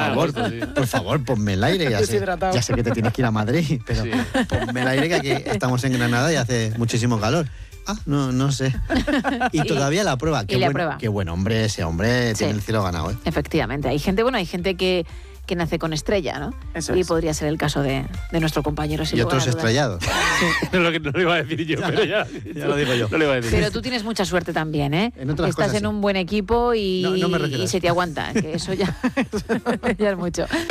por favor, ponme el aire. Ya sé que te tienes que ir a Madrid, pero ponme el aire, que aquí estamos en Granada y hace muchísimo calor. No sé. Y todavía la prueba. Qué buen hombre, ese hombre tiene el cielo ganado, ¿eh? Efectivamente. Hay gente que nace con estrella, ¿no? Podría ser el caso de nuestro compañero. Y otros estrellados. No lo iba a decir yo, pero ya lo digo yo. No lo iba a decir. Pero tú tienes mucha suerte también, ¿eh? Estás en un buen equipo y no me refiero a se te aguanta, que eso ya es mucho.